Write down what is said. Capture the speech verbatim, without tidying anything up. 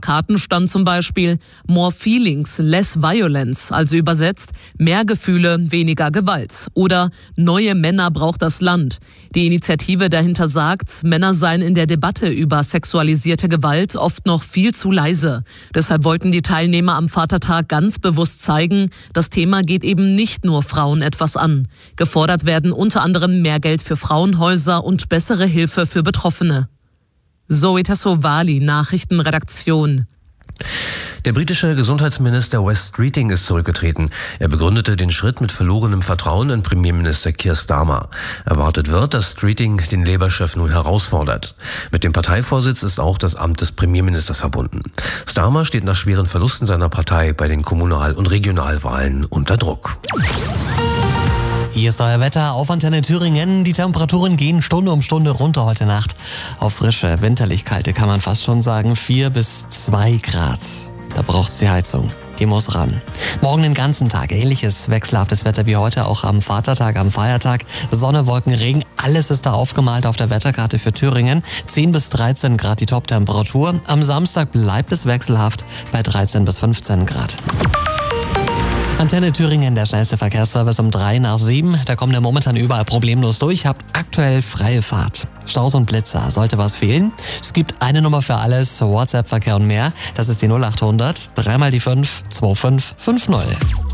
Plakaten stand zum Beispiel More Feelings, Less Violence, also übersetzt mehr Gefühle, weniger Gewalt. Oder Neue Männer braucht das Land. Die Initiative dahinter sagt, Männer seien in der Debatte über sexualisierte Gewalt oft noch viel zu leise. Deshalb wollten die Teilnehmer am Vatertag ganz bewusst zeigen, das Thema geht eben nicht nur Frauen etwas an. Gefordert werden unter anderem mehr Geld für Frauenhäuser und bessere Hilfe für Betroffene. Zoe Tassovali, Nachrichtenredaktion. Der britische Gesundheitsminister Wes Streeting ist zurückgetreten. Er begründete den Schritt mit verlorenem Vertrauen in Premierminister Keir Starmer. Erwartet wird, dass Streeting den Labour-Chef nun herausfordert. Mit dem Parteivorsitz ist auch das Amt des Premierministers verbunden. Starmer steht nach schweren Verlusten seiner Partei bei den Kommunal- und Regionalwahlen unter Druck. Hier ist euer Wetter auf Antenne Thüringen. Die Temperaturen gehen Stunde um Stunde runter heute Nacht. Auf frische, winterlich kalte kann man fast schon sagen, vier bis zwei Grad. Da braucht's die Heizung. Die muss ran. Morgen den ganzen Tag ähnliches wechselhaftes Wetter wie heute, auch am Vatertag, am Feiertag. Sonne, Wolken, Regen, alles ist da aufgemalt auf der Wetterkarte für Thüringen. zehn bis dreizehn Grad die Toptemperatur. Am Samstag bleibt es wechselhaft bei dreizehn bis fünfzehn Grad. Antenne Thüringen, der schnellste Verkehrsservice um drei nach sieben. Da kommt ihr momentan überall problemlos durch. Habt aktuell freie Fahrt. Staus und Blitzer. Sollte was fehlen? Es gibt eine Nummer für alles. WhatsApp-Verkehr und mehr. Das ist die null acht hundert, dreimal die fünf, zwei fünf fünf null.